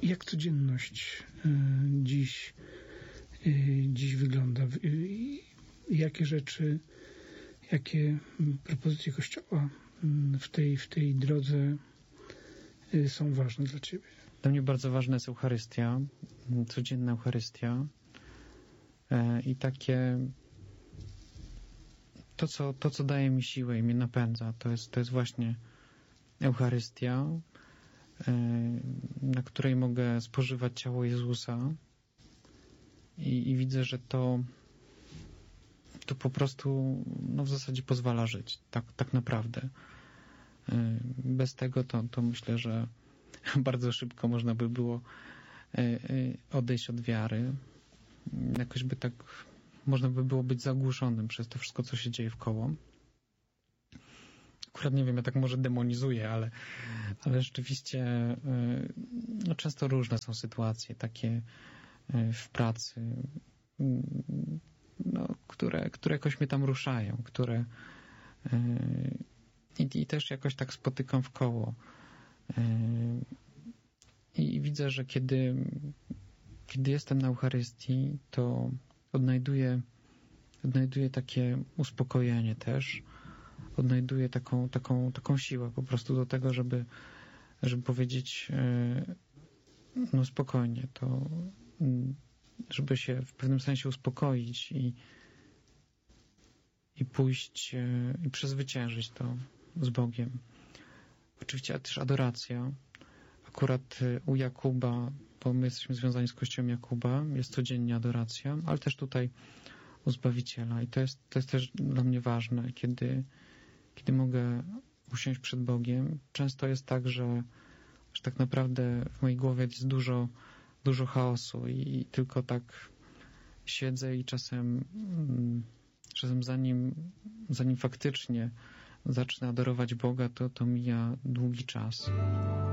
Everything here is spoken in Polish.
Jak codzienność dziś wygląda? Jakie rzeczy, jakie propozycje Kościoła w tej drodze są ważne dla Ciebie? Dla mnie bardzo ważna jest Eucharystia, codzienna Eucharystia i takie to, co daje mi siłę i mnie napędza, to jest właśnie Eucharystia, na której mogę spożywać ciało Jezusa i widzę, że to po prostu w zasadzie pozwala żyć, tak naprawdę. Bez tego to myślę, że bardzo szybko można by było odejść od wiary. Jakoś by tak można by było być zagłuszonym przez to wszystko, co się dzieje wkoło. Akurat nie wiem, ja tak może demonizuję, ale rzeczywiście często różne są sytuacje takie w pracy, które jakoś mnie tam ruszają, które i też jakoś tak spotykam wkoło. I widzę, że kiedy jestem na Eucharystii, to odnajduję takie uspokojenie też, odnajduję taką siłę po prostu do tego, żeby powiedzieć spokojnie, to żeby się w pewnym sensie uspokoić i pójść i przezwyciężyć to z Bogiem. Oczywiście też adoracja. Akurat u Jakuba, bo my jesteśmy związani z Kościołem Jakuba, jest codziennie adoracja, ale też tutaj u Zbawiciela. I to jest też dla mnie ważne, kiedy mogę usiąść przed Bogiem. Często jest tak, że tak naprawdę w mojej głowie jest dużo chaosu i tylko tak siedzę i czasem zanim faktycznie zacznę adorować Boga, to mija długi czas.